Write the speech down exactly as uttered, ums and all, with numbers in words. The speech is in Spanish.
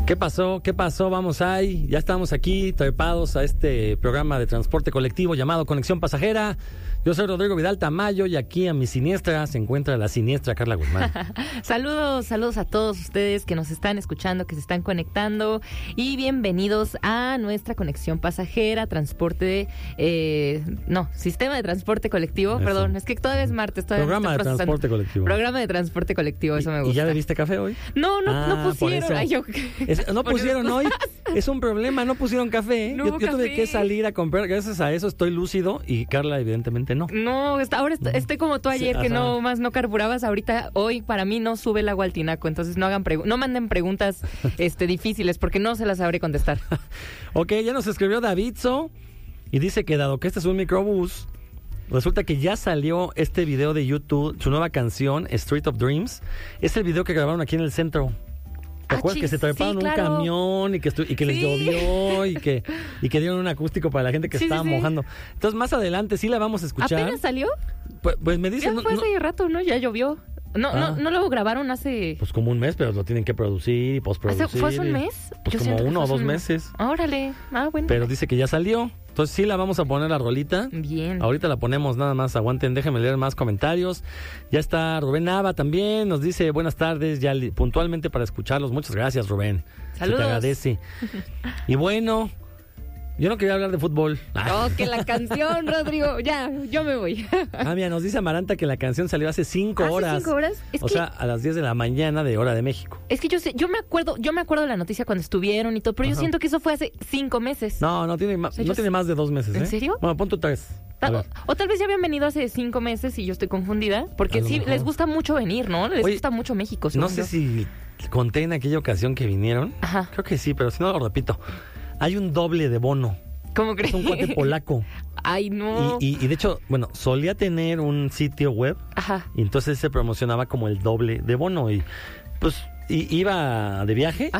¿Qué pasó? ¿Qué pasó? Vamos ahí. Ya estamos aquí trepados a este programa de transporte colectivo llamado Conexión Pasajera. Yo soy Rodrigo Vidal Tamayo y aquí a mi siniestra se encuentra la siniestra Carla Guzmán. Saludos, saludos a todos ustedes que nos están escuchando, que se están conectando y bienvenidos a nuestra Conexión Pasajera, transporte, eh, no, sistema de transporte colectivo, Eso. Perdón, es que todavía es martes. Todavía Programa de procesando. transporte colectivo. Programa de transporte colectivo, eso me gusta. ¿Y ya bebiste café hoy? No, no, Ah, no por pusieron. eso. Ay, yo... Es- no pusieron hoy. Es un problema, no pusieron café. ¿eh? No yo hubo yo tuve café. que salir a comprar. Gracias a eso estoy lúcido y Carla evidentemente no. No, está- ahora est- estoy como tú ayer, Sí, que ajá. no más no carburabas. Ahorita, hoy para mí no sube el agua al tinaco, entonces no hagan pregu- no manden preguntas este difíciles porque no se las sabré contestar. Ok, ya nos escribió Davidso y dice que dado que este es un microbús, resulta que ya salió este video de YouTube, su nueva canción, Street of Dreams. Es el video que grabaron aquí en el centro. ¿Te Ah, acuerdas chis, que se treparon sí, un claro. camión y que, estu- y que les Sí. llovió y que, y que dieron un acústico para la gente que Sí, estaba sí, sí. mojando? Entonces, más adelante sí la vamos a escuchar. ¿Apenas salió? Pues, pues me Ya dicen... no- fue no- hace rato, ¿no? Ya llovió. No, Ah. no, no lo grabaron hace... pues como un mes, pero lo tienen que producir y postproducir. ¿Hace- ¿Fue hace un y- mes? Pues Yo como siento que uno fue o dos hace un- meses. Órale. Ah, bueno. Pero dice que ya salió. Entonces sí la vamos a poner la rolita. Bien. Ahorita la ponemos, nada más aguanten, déjenme leer más comentarios. Ya está Rubén Nava también, nos dice buenas tardes, ya li- puntualmente para escucharlos. Muchas gracias, Rubén. Saludos. Se te agradece. Y bueno, yo no quería hablar de fútbol. Ah, Oh, que la canción, Rodrigo. Ya, yo me voy. ah, mira, nos dice Amaranta que la canción salió hace cinco ¿Hace horas. cinco horas? Es o que- sea, a las diez de la mañana de hora de México. Es que yo sé, yo me acuerdo, yo me acuerdo de la noticia cuando estuvieron y todo, pero yo Ajá. siento que eso fue hace cinco meses. No, no tiene, ma- sea, no yo tiene sé- más de dos meses. ¿En ¿eh? serio? Bueno, pon tu tres. A Ta- ver. o, o tal vez ya habían venido hace cinco meses y yo estoy confundida, porque A lo sí, mejor. les gusta mucho venir, ¿no? Les Oye, gusta mucho México. No según sé yo. si conté en aquella ocasión que vinieron. Ajá. Creo que sí, pero si no lo repito. Hay un doble de Bono. ¿Cómo crees? Es un cuate polaco. Ay, no. Y, y, y de hecho, bueno, solía tener un sitio web Ajá. y entonces se promocionaba como el doble de Bono y pues y, iba de viaje